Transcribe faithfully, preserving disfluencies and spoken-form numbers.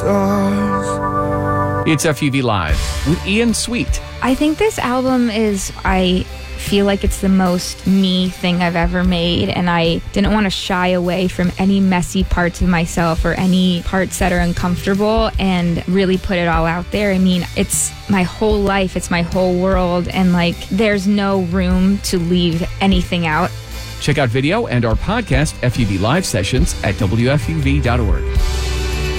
stars. It's F U V Live with Ian Sweet. I think this album is, I feel like it's the most me thing I've ever made, and I didn't want to shy away from any messy parts of myself or any parts that are uncomfortable and really put it all out there. I mean, it's my whole life, it's my whole world, and like there's no room to leave anything out. Check out video and our podcast F U V Live sessions at W F U V dot org.